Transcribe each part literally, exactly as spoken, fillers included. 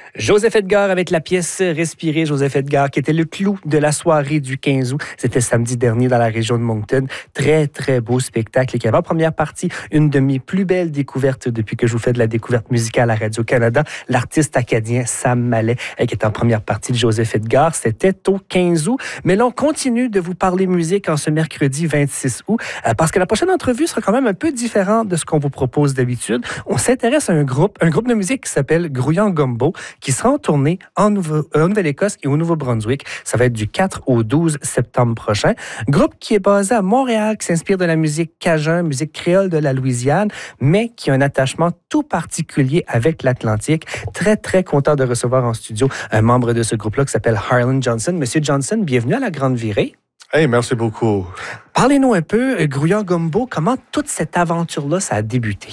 Joseph Edgar avec la pièce Respirer. Joseph Edgar qui était le clou de la soirée du quinze août. C'était samedi dernier dans la région de Moncton. Très, très beau spectacle et qui avait en première partie une de mes plus belles découvertes depuis que je vous fais de la découverte musicale à Radio-Canada. L'artiste acadien Sam Mallet qui est en première partie de Joseph Edgar. C'était au quinze août. Mais là, on continue de vous parler musique en ce mercredi vingt-six août parce que la prochaine entrevue sera quand même un peu différente de ce qu'on vous propose d'habitude. On s'intéresse à un groupe, un groupe de musique qui s'appelle Grouillant Gumbo, qui sera en tournée en, Nouveau, euh, en Nouvelle-Écosse et au Nouveau-Brunswick. Ça va être du quatre au douze septembre prochain. Groupe qui est basé à Montréal, qui s'inspire de la musique cajun, musique créole de la Louisiane, mais qui a un attachement tout particulier avec l'Atlantique. Très, très content de recevoir en studio un membre de ce groupe-là qui s'appelle Harlan Johnson. Monsieur Johnson, bienvenue à La Grande Virée. Hey, merci beaucoup. Parlez-nous un peu, Grouillant Gumbo, comment toute cette aventure-là, ça a débuté?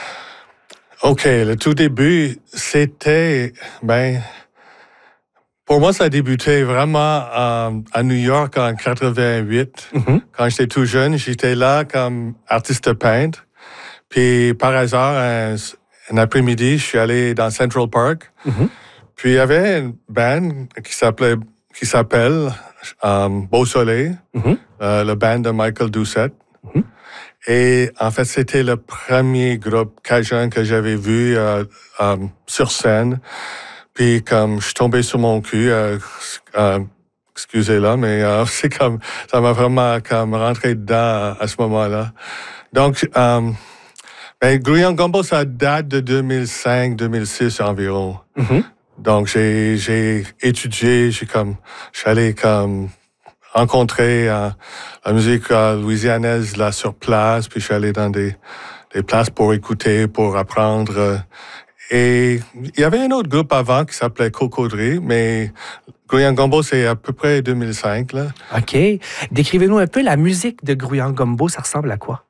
OK, le tout début, c'était, ben, pour moi, ça a débuté vraiment euh, à New York en quatre-vingt-huit. Mm-hmm. Quand j'étais tout jeune, j'étais là comme artiste peintre. Puis, par hasard, un, un après-midi, je suis allé dans Central Park. Mm-hmm. Puis, il y avait une band qui s'appelait, qui s'appelle euh, Beau Soleil, mm-hmm. euh, le band de Michael Doucette. Mm-hmm. Et en fait, c'était le premier groupe cajun que j'avais vu euh, euh, sur scène. Puis comme je suis tombé sur mon cul, euh, euh, excusez-la, mais euh, c'est comme ça m'a vraiment comme rentré dedans à, à ce moment-là. Donc, euh, ben, Grouillant Gumbo, ça date de deux mille cinq deux mille six environ. Mm-hmm. Donc, j'ai j'ai étudié, j'ai comme, je suis allé comme rencontrer euh, la musique euh, louisianaise là sur place, puis je suis allé dans des, des places pour écouter, pour apprendre. Euh, et il y avait un autre groupe avant qui s'appelait Cocodrie, mais Grouillant Gumbo, c'est à peu près deux mille cinq. Là. OK. Décrivez-nous un peu la musique de Grouillant Gumbo, ça ressemble à quoi?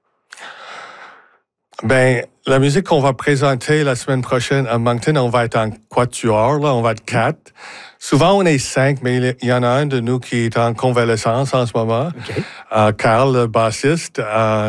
Ben, la musique qu'on va présenter la semaine prochaine à Moncton, on va être en quatuor, là, on va être quatre. Souvent, on est cinq, mais il y en a un de nous qui est en convalescence en ce moment. Okay. Euh, Carl, le bassiste. Euh,